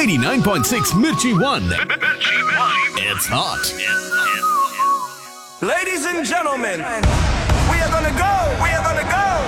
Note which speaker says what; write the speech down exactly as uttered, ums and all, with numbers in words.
Speaker 1: eighty-nine point six Mirchi One. It's hot.
Speaker 2: Ladies and gentlemen, we are gonna go, we are gonna go.